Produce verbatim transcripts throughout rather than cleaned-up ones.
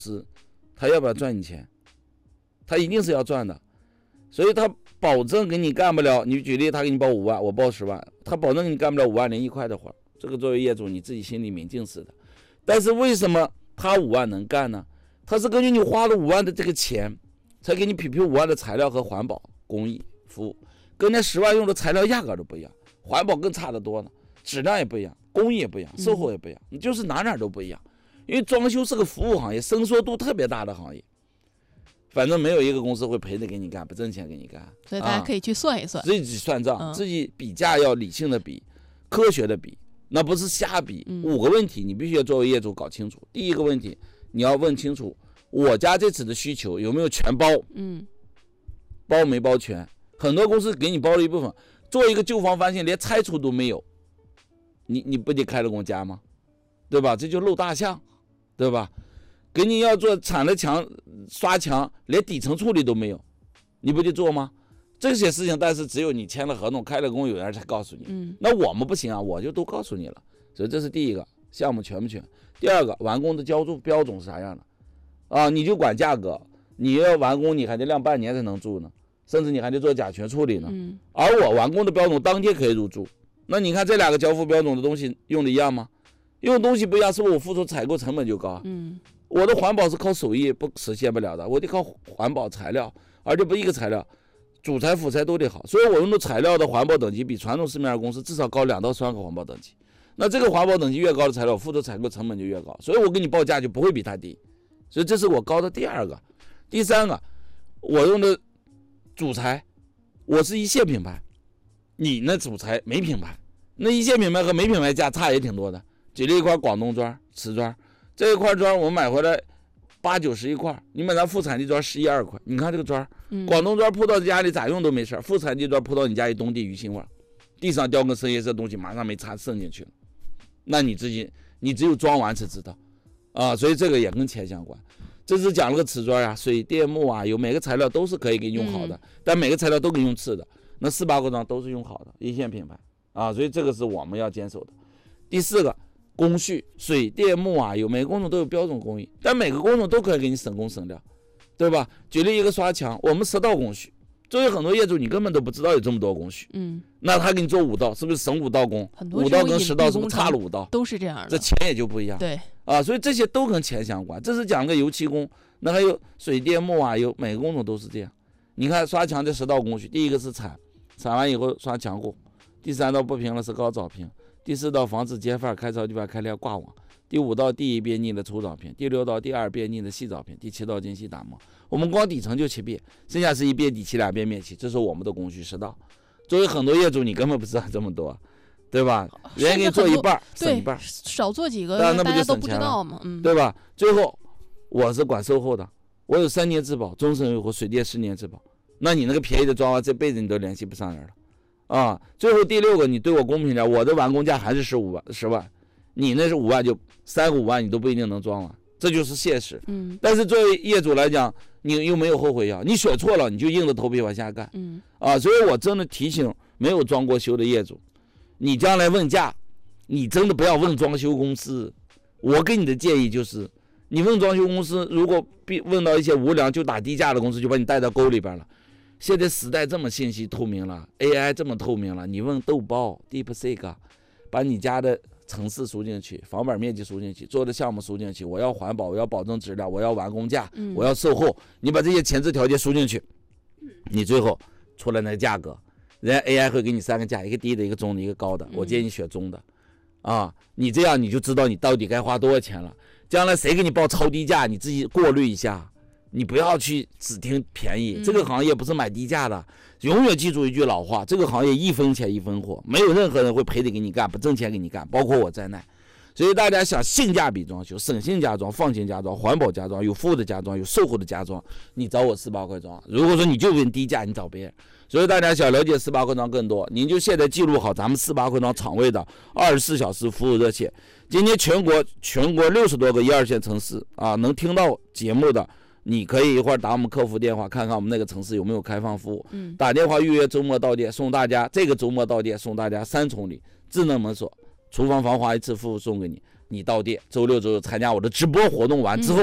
司他要不要赚你钱？他一定是要赚的，所以他保证给你干不了。你举例，他给你报五万，我报十万，他保证给你干不了五万零一块的活。这个作为业主你自己心里明镜似的。但是为什么他五万能干呢？他是根据你花了五万的这个钱，才给你匹配五万的材料和环保公益服务，跟那十万用的材料压根都不一样，环保更差得多呢，质量也不一样，工艺也不一样，售后也不一样，你就是哪哪都不一样。因为装修是个服务行业，伸缩度特别大的行业，反正没有一个公司会赔着给你干，不挣钱给你干。 所以大家可以去算一算， 啊、自己算账、嗯，自己比价要理性的比，科学的比，那不是瞎比。嗯、五个问题你必须要作为业主搞清楚。第一个问题，你要问清楚我家这次的需求有没有全包， 嗯， 包没包全。很多公司给你包了一部分，做一个旧房翻新连拆除都没有，你你不得开了工加吗？对吧？这就漏大象。对吧？给你要做铲了墙、刷墙，连底层处理都没有，你不就做吗？这些事情，但是只有你签了合同、开了工，有人才告诉你。 嗯， 那我们不行啊，我就都告诉你了。所以这是第一个，项目全不全？第二个，完工的交付标准是啥样的？啊，你就管价格，你要完工，你还得晾半年才能住呢，甚至你还得做甲醛处理呢。 嗯， 而我完工的标准当天可以入住，那你看这两个交付标准的东西用的一样吗？用的东西不一样，是不是我付出采购成本就高啊？ 嗯， 我的环保是靠手艺不实现不了的，我得靠环保材料，而且不一个材料，主材辅材都得好，所以我用的材料的环保等级比传统市面公司至少高两到三个环保等级。那这个环保等级越高的材料，付出采购成本就越高，所以我给你报价就不会比它低。所以这是我高的第二个。第三个，我用的主材，我是一线品牌，你那主材没品牌，那一线品牌和没品牌价差也挺多的。举例一块广东砖、瓷砖，这一块砖我买回来八九十一块，你买咱副产地砖十一二块。你看这个砖，广东砖铺到家里咋用都没事，副产地砖铺到你家一冬地鱼腥味，地上掉根深颜色东西马上没擦渗进去了，那你自己你只有装完才知道啊，所以这个也跟钱相关。这是讲了个瓷砖啊，水电木啊，有每个材料都是可以给你用好的，嗯、但每个材料都给你用次的。那四八个砖都是用好的一线品牌啊，所以这个是我们要坚守的。第四个。工序，水电木啊，有每个工种都有标准工艺，但每个工种都可以给你省工省料，对吧？举例一个刷墙，我们十道工序，作为很多业主你根本都不知道有这么多工序， 嗯， 那他给你做五道，是不是省五道工？五道跟十道是不是差了五道？ 都是这样的， 这钱也就不一样。 对啊，所以这些都跟钱相关。这是讲个油漆工，那还有水电木啊，有每个工种都是这样。你看刷墙这十道工序，第一个是铲，铲完以后刷墙固，第三道不平了是高藻平。第四道防止接缝，开槽就把开裂挂网。第五道第一遍腻的粗藻片，第六道第二遍腻的细藻片，第七道精细打磨。我们光底层就七遍，剩下是一遍底漆两遍面漆，这是我们的工序十道。作为很多业主，你根本不知道这么多，对吧？人家给你做一半，省一半， 少做几个， 那大家都不知道嘛， 嗯，对吧？最后我是管售后的，我有三年质保，终身维护，水电十年质保。那你那个便宜的装完，这辈子你都联系不上人了。啊，最后第六个，你对我公平点，我的完工价还是十五万十万，你那是五万，就三个五万你都不一定能装完，这就是现实。 嗯， 但是作为业主来讲，你又没有后悔药，你选错了你就硬着头皮往下干。 嗯， 啊，所以我真的提醒没有装过修的业主，你将来问价，你真的不要问装修公司。我给你的建议就是，你问装修公司，如果问到一些无良就打低价的公司，就把你带到沟里边了。现在时代这么信息透明了 ，A I 这么透明了，你问豆包 DeepSeek， 把你家的城市输进去，房板面积输进去，做的项目输进去，我要环保，我要保证质量，我要完工价， 嗯、 我要售后，你把这些前置条件输进去，你最后出来那个价格，人家 A I 会给你三个价，一个低的，一个中的，一个高的，我建议你选中的，啊，你这样你就知道你到底该花多少钱了。将来谁给你报超低价，你自己过滤一下。你不要去只听便宜，这个行业不是买低价的，永远记住一句老话，这个行业一分钱一分货，没有任何人会赔得给你干，不挣钱给你干，包括我在内。所以大家想性价比装修，省心家装，放心家装，环保家装，有服务的家装，有售后的家装，你找我四八块装。如果说你就问低价，你找别人。所以大家想了解四八块装更多，您就现在记录好咱们四八块装厂位的二十四小时服务热线。今天全国全国六十多个一二线城市啊，能听到节目的。你可以一会儿打我们客服电话，看看我们那个城市有没有开放服务。 嗯， 打电话预约周末到店，送大家这个周末到店送大家三重礼：智能门锁、厨房防滑一次服务送给你。你到店周六周日参加我的直播活动完之后， 嗯、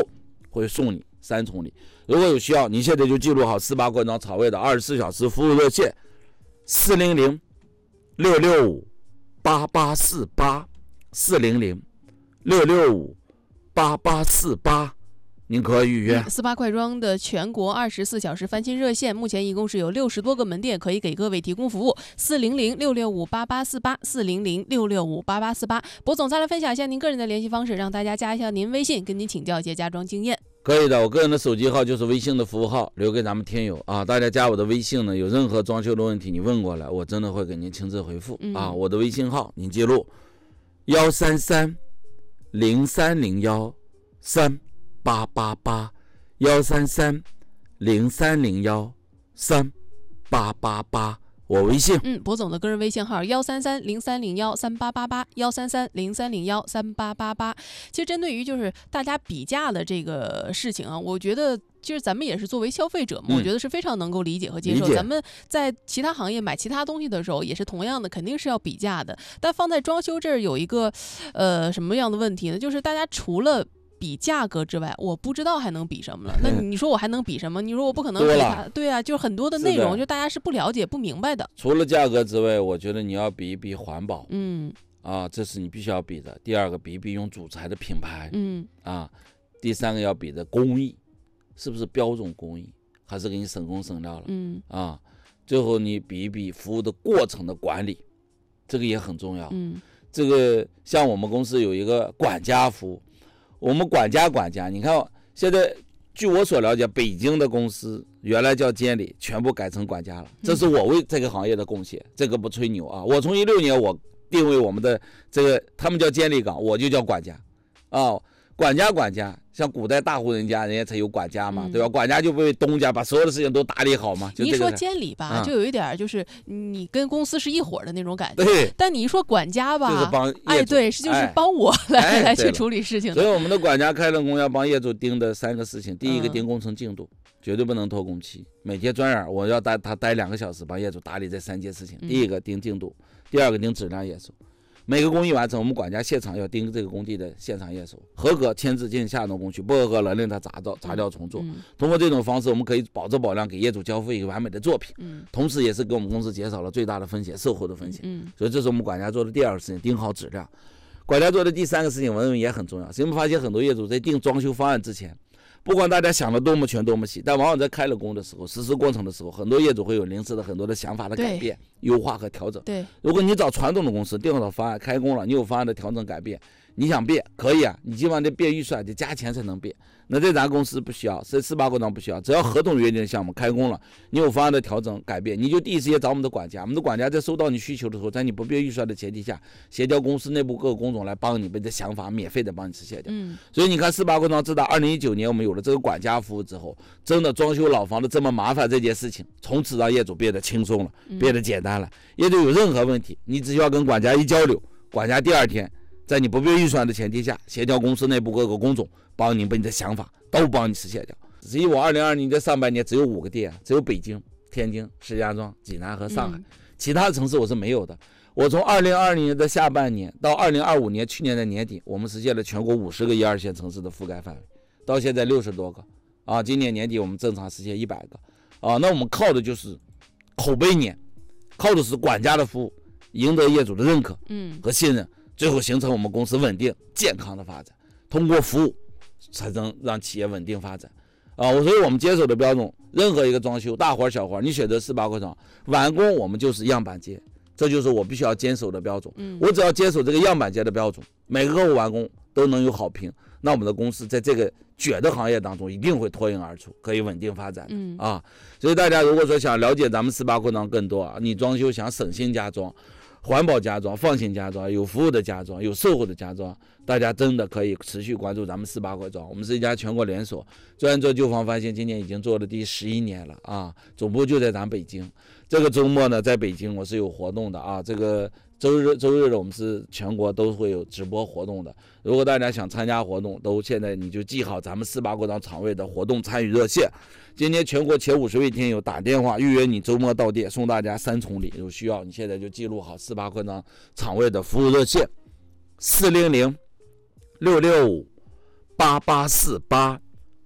会送你三重礼。如果有需要，你现在就记录好四八扩张草味的二十四小时服务热线四零零六六五八八四八四零零六六五八八四八。您可以预约。 四八快装的全国二十四小时翻新热线，目前一共是有六十多个门店可以给各位提供服务。四零零六六五八八四八，四零零六六五八八四八。博总，再来分享一下您个人的联系方式，让大家加一下您微信，跟您请教一些家装经验。 可以的，我个人的手机号就是微信的服务号，留给咱们听友啊。大家加我的微信呢，有任何装修的问题，你问过来，我真的会给您亲自回复、嗯、啊。我的微信号您记录幺三三零三零幺三八八八幺三三零三零幺三八八八，我微信。 嗯，博总的个人微信号幺三三零三零幺三八八八幺三三零三零幺三八八八。其实针对于就是大家比价的这个事情啊，我觉得其实咱们也是作为消费者嘛、嗯，我觉得是非常能够理解和接受。咱们在其他行业买其他东西的时候，也是同样的，肯定是要比价的。但放在装修这儿有一个呃什么样的问题呢？就是大家除了比价格之外，我不知道还能比什么了。那你说我还能比什么？你说我不可能比它，对啊，就是很多的内容，就大家是不了解、不明白的。 除了价格之外，我觉得你要比一比环保， 嗯， 啊，这是你必须要比的。第二个，比一比用主材的品牌， 嗯， 啊，第三个要比的工艺，是不是标准工艺，还是给你省工省料了， 嗯， 啊，最后你比一比服务的过程的管理，这个也很重要， 嗯， 这个像我们公司有一个管家服务。我们管家管家，你看现在据我所了解，北京的公司原来叫监理，全部改成管家了，这是我为这个行业的贡献，这个不吹牛啊。我从一六年我定位我们的这个，他们叫监理岗，我就叫管家啊。管家管家，像古代大户人家，人家才有管家嘛，嗯、对吧？管家就为东家把所有的事情都打理好嘛。就这个、 你一说监理吧、嗯，就有一点就是你跟公司是一伙的那种感觉。 对。 但你一说管家吧， 就是帮业主， 哎，对，是就是帮我来、哎、来去处理事情的。 所以我们的管家开了工要帮业主盯的三个事情：第一个盯工程进度，嗯、绝对不能拖工期，每天专眼我要待他待两个小时，帮业主打理这三件事情。 嗯、 第一个盯进度，第二个盯质量验收。每个工艺完成，我们管家现场要盯这个工地的现场验收，合格签字进行下动工序，不合格勒令他砸掉砸掉重做、 嗯。 通过这种方式，我们可以保质保量，给业主交付一个完美的作品。 嗯， 同时也是给我们公司减少了最大的风险，售后的风险。 嗯， 所以这是我们管家做的第二个事情，盯好质量。管家做的第三个事情，我认为也很重要。是因为发现很多业主在定装修方案之前，不管大家想的多么全多么细，但往往在开了工的时候，实施过程的时候，很多业主会有临时的很多的想法的改变、优化和调整。 对，如果你找传统的公司定好方案开工了，你有方案的调整改变，你想变可以啊，你基本上得变预算，得加钱才能变。那在咱公司不需要，这四八扩张不需要，只要合同约定的项目开工了，你有方案的调整改变，你就第一时间找我们的管家，我们的管家在收到你需求的时候，在你不变预算的前提下，协调公司内部各个工种来帮你把这想法免费的帮你实现掉。 嗯， 所以你看四八扩张自打二零一九年我们有了这个管家服务之后，真的装修老房子这么麻烦这件事情，从此让业主变得轻松了，变得简单了。业主有任何问题，你只需要跟管家一交流，管家第二天在你不变预算的前提下，协调公司内部各个工种，帮你把你的想法都帮你实现掉。实际我二零二零年的上半年只有五个店，只有北京、天津、石家庄、济南和上海， 嗯、 其他城市我是没有的。我从二零二零年的下半年到二零二五年去年的年底，我们实现了全国五十个一二线城市的覆盖范围，到现在六十多个啊，今年年底我们正常实现一百个啊。那我们靠的就是口碑年，靠的是管家的服务，赢得业主的认可和信任。嗯，最后形成我们公司稳定健康的发展，通过服务才能让企业稳定发展啊！所以我们接手的标准，任何一个装修大活小活，你选择四八扩张完工，我们就是样板间，这就是我必须要坚守的标准。 嗯， 我只要坚守这个样板间的标准，每个客户完工都能有好评，那我们的公司在这个卷的行业当中一定会脱颖而出，可以稳定发展的。 嗯啊！所以大家如果说想了解咱们四八扩张更多啊，你装修想省心家装、环保家装、放心家装、有服务的家装、有售后的家装，大家真的可以持续关注咱们四八扩张。我们是一家全国连锁，专案做旧房翻新，今年已经做了第十一年了啊，总部就在咱北京。这个周末呢，在北京我是有活动的啊，这个周日周日的我们是全国都会有直播活动的。如果大家想参加活动，都现在你就记好咱们四八扩张场位的活动参与热线。今天全国前五十位听友打电话预约你周末到店，送大家三重礼，有需要你现在就记录好四八扩张场位的服务热线四零零六六五八八四八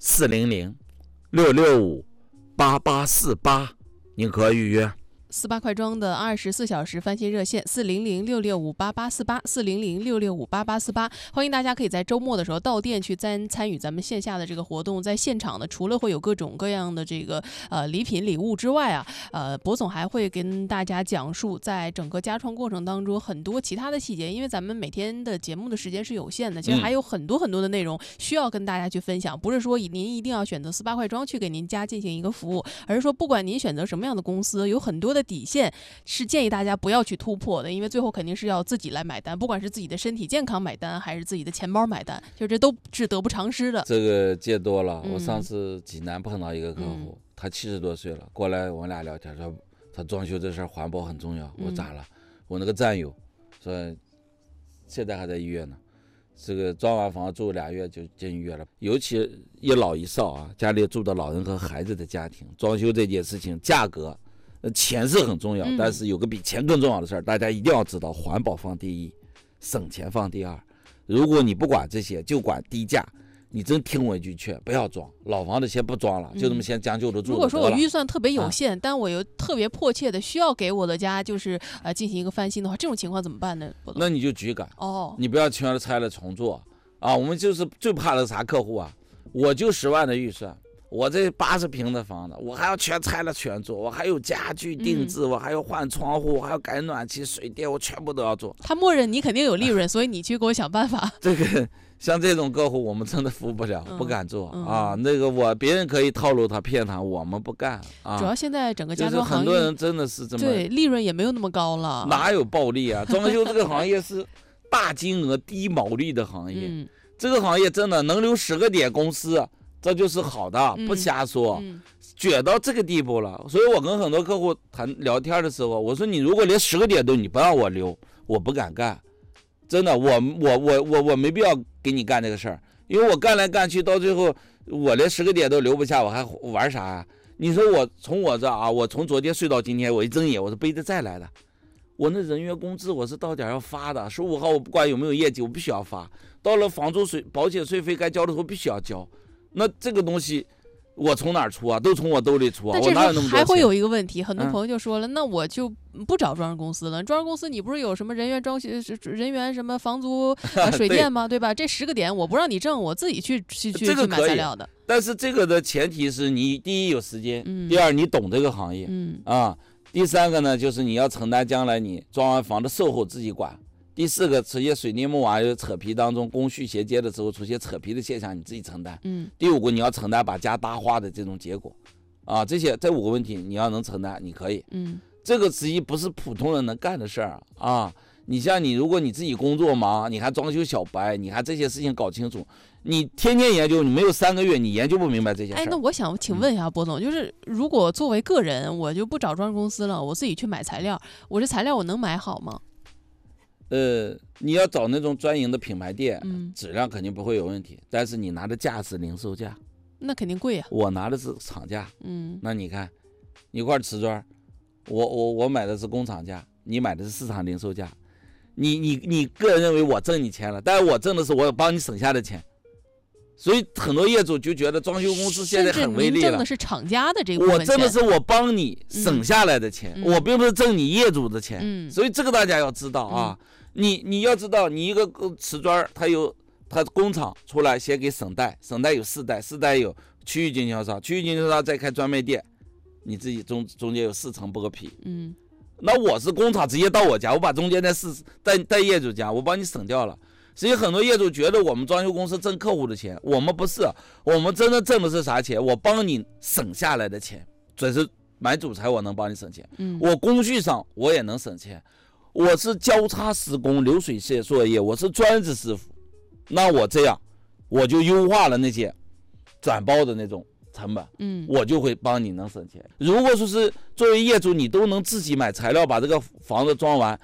四零零六六五八八四八，您可预约。 四八快装的二十四小时翻新热线四零零六六五八八四八四零零六六五八八四八，欢迎大家可以在周末的时候到店去参参与咱们线下的这个活动。在现场呢，除了会有各种各样的这个呃礼品礼物之外啊，呃，博总还会跟大家讲述在整个加创过程当中很多其他的细节，因为咱们每天的节目的时间是有限的，其实还有很多很多的内容需要跟大家去分享。不是说您一定要选择四八快装去给您家进行一个服务，而是说不管您选择什么样的公司，有很多的底线是建议大家不要去突破的，因为最后肯定是要自己来买单，不管是自己的身体健康买单，还是自己的钱包买单，就这都是得不偿失的。 这个借多了， 嗯、 我上次济南碰到一个客户， 嗯、 他七十多岁了，过来我俩聊天说，他装修这事儿环保很重要。我说咋了？嗯、我那个战友说现在还在医院呢，这个装完房住俩月就进医院了。尤其一老一少啊，家里住的老人和孩子的家庭，装修这件事情价格。钱是很重要，但是有个比钱更重要的事儿，嗯、大家一定要知道，环保放第一，省钱放第二。如果你不管这些，就管低价，你真听我一句劝，不要装老房子，先不装了，嗯、就这么先将就着住。 如果说我预算特别有限，啊、但我又特别迫切的需要给我的家就是呃进行一个翻新的话，这种情况怎么办呢？ 那你就局改哦， 你不要全都拆了重做啊。我们就是最怕的啥客户啊，我就十万的预算。我这八十平的房子，我还要全拆了全做，我还有家具定制，嗯、我还要换窗户，我还要改暖气、水电，我全部都要做。 他默认你肯定有利润，所以你去给我想办法。 这个像这种客户，我们真的服务不了，嗯、不敢做、 嗯、 啊。那个我别人可以套路他骗他，我们不干啊。 主要现在整个家装行业， 就是、很多人真的是这么对利润也没有那么高了， 哪有暴利啊？装修这个行业是大金额低毛利的行业， 嗯、 这个行业真的能留十个点公司。这就是好的，不瞎说， 嗯嗯、 卷到这个地步了。所以我跟很多客户谈聊天的时候，我说你如果连十个点都你不让我留，我不敢干。真的，我我我我我没必要给你干这个事儿，因为我干来干去到最后，我连十个点都留不下，我还玩啥呀、啊？你说我从我这啊，我从昨天睡到今天，我一睁眼我是背着债来的。我那人员工资我是到点要发的，十五号我不管有没有业绩，我必须要发。到了房租税、保险税费该交的时候必须要交。那这个东西我从哪儿出啊？都从我兜里出啊！我哪有那么多钱？ 还会有一个问题，很多朋友就说了，嗯、那我就不找装饰公司了。装饰公司你不是有什么人员装修、人员什么房租、呃、水电吗？对, 对吧？这十个点我不让你挣，我自己去去去、 这个、 去买材料的。 但是这个的前提是你第一有时间， 嗯、 第二你懂这个行业， 嗯啊，第三个呢就是你要承担将来你装完房的售后自己管。第四个，这些水泥木瓦有扯皮当中工序衔接的时候出现扯皮的现象，你自己承担。 嗯。 第五个，你要承担把家搭花的这种结果，啊，这些这五个问题你要能承担，你可以。 嗯。 这个实际不是普通人能干的事儿啊！你像你，如果你自己工作忙，你还装修小白，你还这些事情搞清楚，你天天研究，你没有三个月，你研究不明白这些事儿。 哎，那我想请问一下博总，嗯、就是如果作为个人，我就不找装饰公司了，我自己去买材料，我这材料我能买好吗？ 呃，你要找那种专营的品牌店， 嗯、 质量肯定不会有问题，但是你拿的价是零售价， 那肯定贵呀、啊。 我拿的是厂价， 嗯， 那你看，一块瓷砖，我我我买的是工厂价，你买的是市场零售价，你你你个人认为我挣你钱了，但是我挣的是我帮你省下的钱，所以很多业主就觉得装修公司现在很威力了。 挣的是厂家的这个部分钱， 我挣的是我帮你省下来的钱， 嗯、 我并不是挣你业主的钱， 嗯、 所以这个大家要知道啊。嗯你你要知道，你一个瓷砖，它有它工厂出来先给省代，省代有四代，四代有区域经销商，区域经销商再开专卖店，你自己中中间有四层剥皮。 嗯， 那我是工厂直接到我家，我把中间那四在在业主家，我帮你省掉了。所以很多业主觉得我们装修公司挣客户的钱，我们不是，我们真的挣的是啥钱？我帮你省下来的钱，只是买主材我能帮你省钱， 嗯， 我工序上我也能省钱。我是交叉施工流水线作业，我是专职师傅，那我这样我就优化了那些转包的那种成本， 嗯， 我就会帮你能省钱。如果说是作为业主，你都能自己买材料把这个房子装完，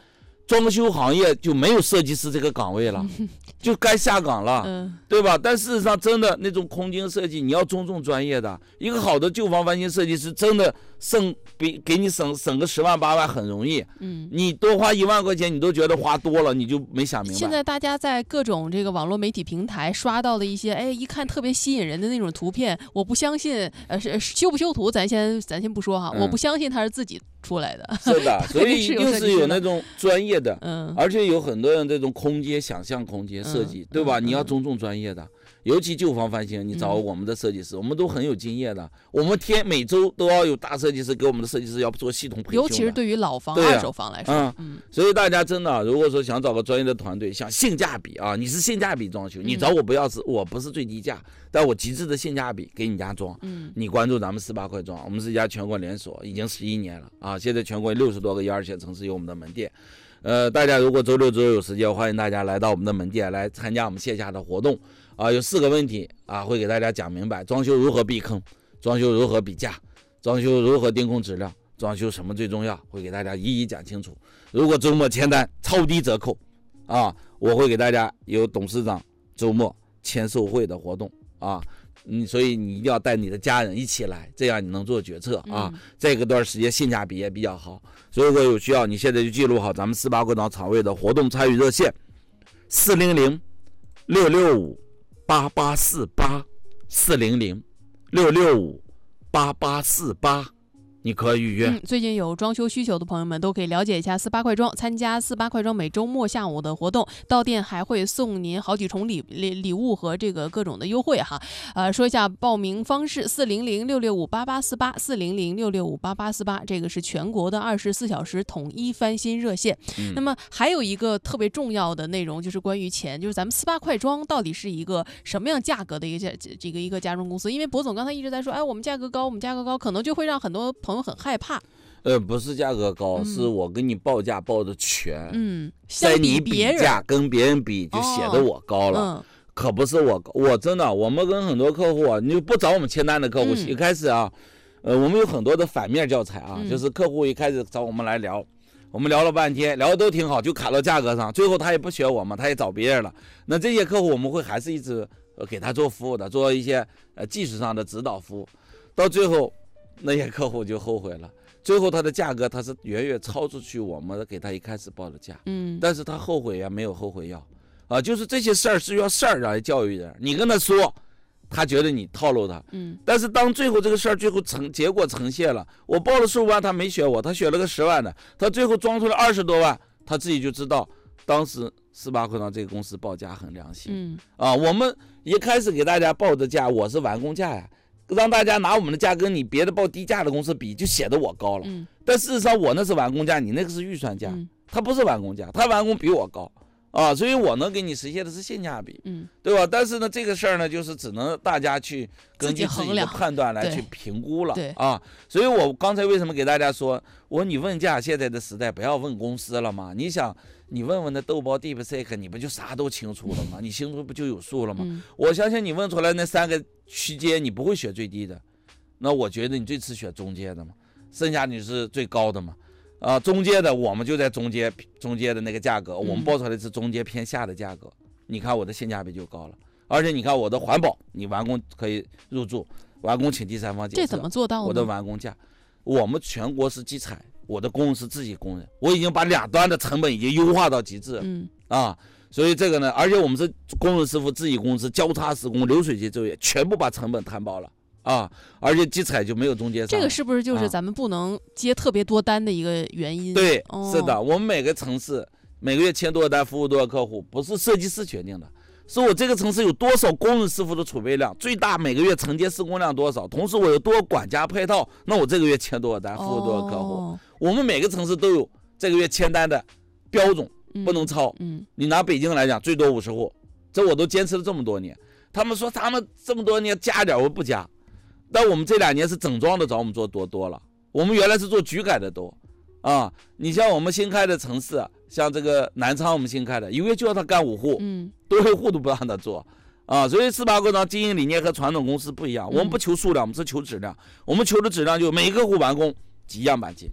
装修行业就没有设计师这个岗位了，就该下岗了， 嗯， 对吧？但事实上，真的那种空间设计，你要尊重专业的。一个好的旧房翻新设计师，真的省比给你省省个十万八万很容易。 嗯， 你多花一万块钱，你都觉得花多了，你就没想明白。 现在大家在各种这个网络媒体平台刷到的一些，哎，一看特别吸引人的那种图片，我不相信，呃，是修不修图，咱先咱先不说哈，嗯、我不相信他是自己出来的。 是的，所以一定是有那种专业的， 嗯， 而且有很多人这种空间想象空间设计，嗯、对吧？ 嗯、 你要尊重专业的。尤其旧房翻新，你找我们的设计师，嗯、我们都很有经验的。我们天每周都要有大设计师给我们的设计师要做系统培训， 尤其是对于老房、 啊、 二手房来说， 嗯，嗯所以大家真的，如果说想找个专业的团队，想性价比啊，你是性价比装修，你找我不要是，我不是最低价，但我极致的性价比给你家装。 嗯， 你关注咱们四八快装，我们是一家全国连锁，已经十一年了啊，现在全国六十多个一二线城市有我们的门店。呃，大家如果周六周日有时间，欢迎大家来到我们的门店来参加我们线下的活动啊。有四个问题啊，会给大家讲明白：装修如何避坑，装修如何比价，装修如何定控质量，装修什么最重要，会给大家一一讲清楚。如果周末签单超低折扣啊，我会给大家有董事长周末签售会的活动啊。嗯，所以你一定要带你的家人一起来，这样你能做决策啊。嗯、这个段时间性价比也比较好，所以如果有需要，你现在就记录好咱们四八快装厂位的活动参与热线：四零零六六五八八四八，四零零六六五八八四八。你可以预约、 嗯。最近有装修需求的朋友们都可以了解一下四八快装，参加四八快装每周末下午的活动，到店还会送您好几重礼礼礼物和这个各种的优惠哈。呃，说一下报名方式：四零零六六五八八四八，四零零六六五八八四八，这个是全国的二十四小时统一翻新热线。嗯、那么还有一个特别重要的内容就是关于钱，就是咱们四八快装到底是一个什么样价格的一个家这个一个家装公司？因为博总刚才一直在说，哎，我们价格高，我们价格高，可能就会让很多朋友很害怕。 呃，不是价格高，嗯、是我给你报价报的全。 嗯， 在你比价跟别人比，就显得我高了。哦嗯、可不是我高，我真的，我们跟很多客户啊，你就不找我们签单的客户，嗯、一开始啊，呃，我们有很多的反面教材啊，嗯、就是客户一开始找我们来聊，我们聊了半天，聊的都挺好，就卡到价格上，最后他也不选我们，他也找别人了。那这些客户我们会还是一直给他做服务的，做一些呃技术上的指导服务，到最后。那些客户就后悔了，最后他的价格他是远远超出去我们给他一开始报的价，嗯，但是他后悔呀，没有后悔药，啊，就是这些事儿是要事儿来教育人，你跟他说，他觉得你套路他，嗯，但是当最后这个事儿最后成结果呈现了，我报了十五万，他没选我，他选了个十万的，他最后装出来二十多万，他自己就知道当时四八快装这个公司报价很良心，嗯，啊，我们一开始给大家报的价，我是完工价呀。让大家拿我们的价跟你别的报低价的公司比，就显得我高了。嗯、但事实上我那是完工价，你那个是预算价，嗯、它不是完工价，它完工比我高啊，所以我能给你实现的是性价比，嗯、对吧？但是呢，这个事儿呢，就是只能大家去根据自己的判断来去评估了啊。所以我刚才为什么给大家说，我你问价，现在的时代不要问公司了嘛？你想。你问问那豆包 DeepSeek， 你不就啥都清楚了吗？你心中不就有数了吗？嗯、我相信你问出来那三个区间，你不会选最低的，那我觉得你这次选中间的嘛，剩下你是最高的嘛，啊，中间的我们就在中间中间的那个价格，我们报出来是中间偏下的价格，嗯、你看我的性价比就高了，而且你看我的环保，你完工可以入住，完工请第三方检测， 这怎么做到呢？ 我的完工价，我们全国是集采。我的工人是自己工人，我已经把两端的成本已经优化到极致了，嗯啊，所以这个呢，而且我们是工人师傅自己公司交叉施工，流水线作业全部把成本摊薄了啊，而且集采就没有中间商。 这个是不是就是咱们不能接特别多单的一个原因？ 啊、对，哦、是的，我们每个城市每个月签多少单，服务多少客户，不是设计师决定的。是我这个城市有多少工人师傅的储备量，最大每个月承接施工量多少，同时我有多少管家配套，那我这个月签多少单，服务多少客户。哦、我们每个城市都有这个月签单的标准，不能超。嗯嗯、你拿北京来讲，最多五十户，这我都坚持了这么多年。他们说他们这么多年加点，我不加。但我们这两年是整装的找我们做多多了，我们原来是做局改的多。啊，你像我们新开的城市，像这个南昌，我们新开的，一个月就要他干五户，嗯，多一户都不让他做，啊，所以四八快装经营理念和传统公司不一样，我们不求数量，我们是求质量，我们求的质量就每一个户完工几样板金，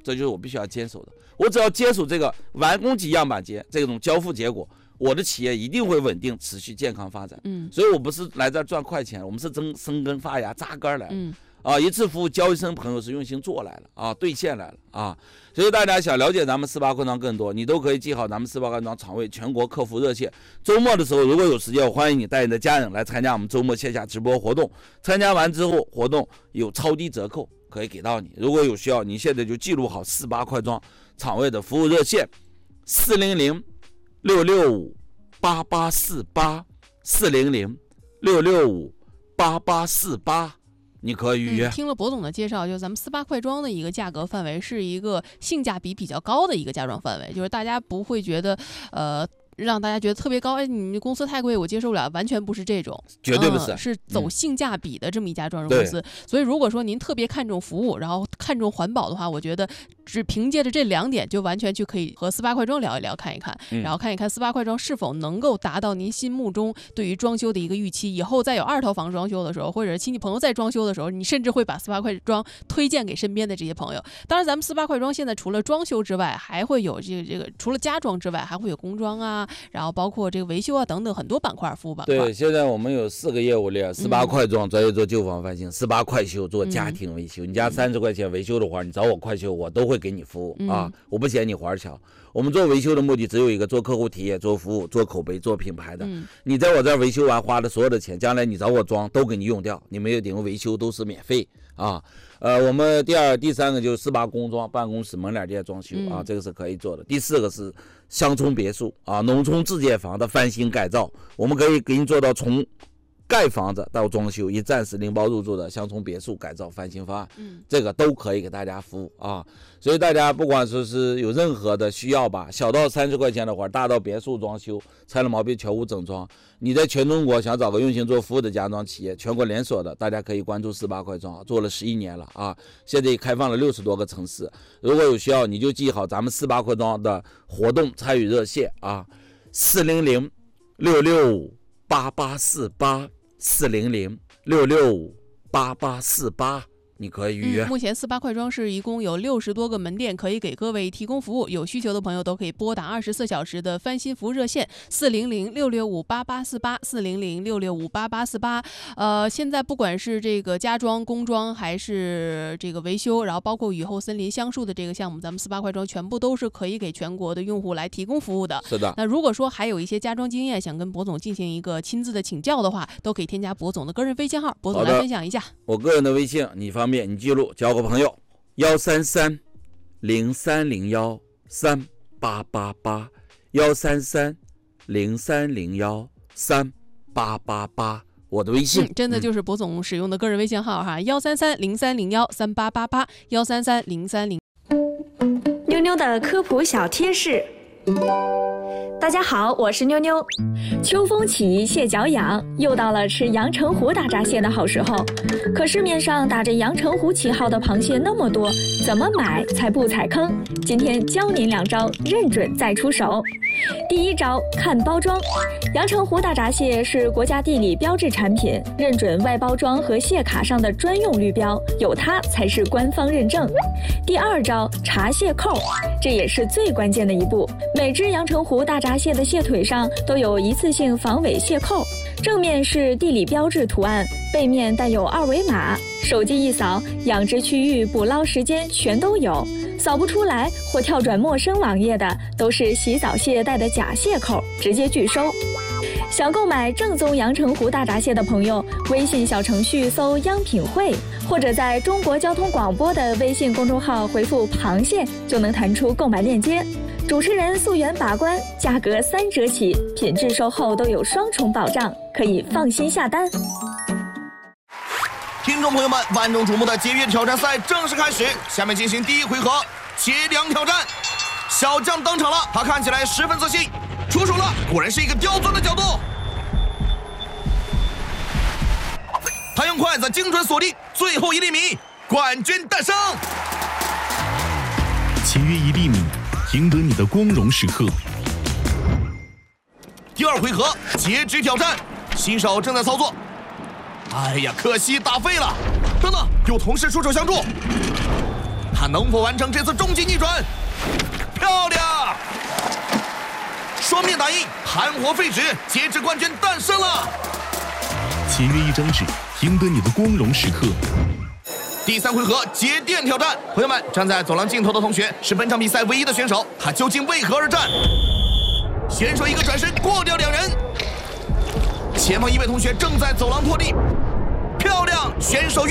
这就是我必须要坚守的。我只要坚守这个完工及样板间这种交付结果，我的企业一定会稳定、持续、健康发展。 嗯， 所以我不是来这儿赚快钱，我们是真生根发芽、扎根来的。 嗯。 啊，一次服务交一生朋友是用心做来了啊，兑现来了啊，所以大家想了解咱们四八快装更多，你都可以记好咱们四八快装厂卫全国客服热线。周末的时候如果有时间，我欢迎你带你的家人来参加我们周末线下直播活动。参加完之后，活动有超低折扣可以给到你。如果有需要，你现在就记录好四八快装厂卫的服务热线：四零零六六五八八四八，四零零六六五八八四八。你可以预约、 嗯。听了博总的介绍，就咱们四八快装的一个价格范围是一个性价比比较高的一个家装范围，就是大家不会觉得呃让大家觉得特别高，哎，你们公司太贵，我接受不了，完全不是这种， 绝对不是， 嗯、是走性价比的这么一家装修公司、嗯。所以如果说您特别看重服务，然后看重环保的话，我觉得只凭借着这两点，就完全去可以和四八快装聊一聊，看一看， 嗯、 然后看一看四八快装是否能够达到您心目中对于装修的一个预期。以后再有二套房装修的时候，或者亲戚朋友在装修的时候，你甚至会把四八快装推荐给身边的这些朋友。当然，咱们四八快装现在除了装修之外，还会有这个这个除了家装之外，还会有工装啊，然后包括这个维修啊等等很多板块服务板块。 对，现在我们有四个业务链：四八快装专业做旧房翻新，四八快修做家庭维修。嗯、你家三十块钱维修的活，你找我快修，我都会给你服务、嗯、啊，我不嫌你活巧。我们做维修的目的只有一个，做客户体验、做服务、做口碑、做品牌的。 嗯、 你在我这儿维修完花的所有的钱，将来你找我装都给你用掉，你没有点维修都是免费啊。呃，我们第二、第三个就是四八工装，办公室、门脸店装修啊、嗯，这个是可以做的。第四个是乡村别墅啊、农村自建房的翻新改造，我们可以给你做到从盖房子到装修，一站式拎包入住的乡村别墅改造翻新方案， 嗯， 这个都可以给大家服务啊。所以大家不管说是有任何的需要吧，小到三十块钱的活，大到别墅装修、拆了毛坯全屋整装，你在全中国想找个用心做服务的家装企业，全国连锁的，大家可以关注四八快装，做了十一年了啊，现在开放了六十多个城市。如果有需要，你就记好咱们四八快装的活动参与热线啊，四零零六六五八八四八，四零零六六五八八四八。你可以预约、 嗯。目前四八快装是一共有六十多个门店可以给各位提供服务，有需求的朋友都可以拨打二十四小时的翻新服务热线四零零六六五八八四八，四零零六六五八八四八。呃，现在不管是这个家装、工装还是这个维修，然后包括雨后森林橡树的这个项目，咱们四八快装全部都是可以给全国的用户来提供服务的。 是的。 那如果说还有一些家装经验想跟博总进行一个亲自的请教的话，都可以添加博总的个人微信号，博总来分享一下。 我个人的微信你方便你记录，交个朋友幺三三零三零幺三八八八，幺三三零三零幺三八八八，我的微信、 嗯、真的就是博总使用的个人微信号哈，幺三三零三零幺三八八八，幺三三零三零。 妞妞的科普小贴士。大家好，我是妞妞。秋风起，蟹脚痒，又到了吃阳澄湖大闸蟹的好时候。可市面上打着阳澄湖旗号的螃蟹那么多，怎么买才不踩坑？今天教您两招，认准再出手。第一招，看包装。阳澄湖大闸蟹是国家地理标志产品，认准外包装和蟹卡上的专用绿标，有它才是官方认证。第二招，查蟹扣，这也是最关键的一步。每只阳澄湖大闸蟹的蟹腿上都有一次性防伪蟹扣，正面是地理标志图案，背面带有二维码，手机一扫，养殖区域、捕捞时间全都有。扫不出来或跳转陌生网页的，都是洗澡蟹带的假蟹扣，直接拒收。想购买正宗阳澄湖大闸蟹的朋友，微信小程序搜“央品汇”，或者在中国交通广播的微信公众号回复“螃蟹”，就能弹出购买链接。主持人溯源把关，价格三折起，品质售后都有双重保障，可以放心下单。 听众朋友们，万众瞩目的节约挑战赛正式开始，下面进行第一回合切梁挑战。小将登场了，他看起来十分自信，出手了，果然是一个刁钻的角度。他用筷子精准锁定最后一厘米，冠军诞生。 切约一厘米，赢得你的光荣时刻。 第二回合截肢挑战，新手正在操作。哎呀，可惜打废了！等等，有同事出手相助。 他能否完成这次终极逆转？漂亮！双面打印，含火废纸，截止冠军诞生了。 签约一张纸，赢得你的光荣时刻。 第三回合节电挑战，朋友们，站在走廊尽头的同学是本场比赛唯一的选手，他究竟为何而战？选手一个转身过掉两人，前方一位同学正在走廊拖地，漂亮！选手